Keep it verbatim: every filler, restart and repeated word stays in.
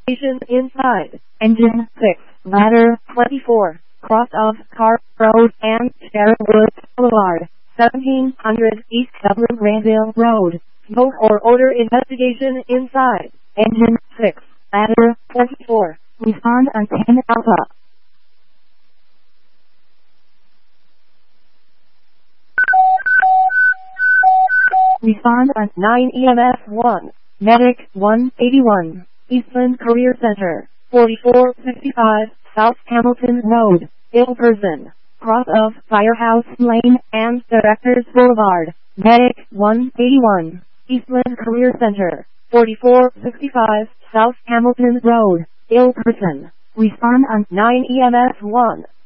investigation inside. Engine six, ladder twenty-four, cross of Car Road and Sherwood Boulevard, seventeen hundred East Dublin Granville Road. Smoke or odor investigation inside. Engine six, ladder twenty-four, respond on ten Alpha. Respond on nine E M S one, Medic one eighty-one, Eastland Career Center, forty-four sixty-five, South Hamilton Road, ill person, cross of Firehouse Lane and Directors Boulevard, Medic one eighty-one, Eastland Career Center, forty-four sixty-five, South Hamilton Road, ill person. Respond on nine E M S one.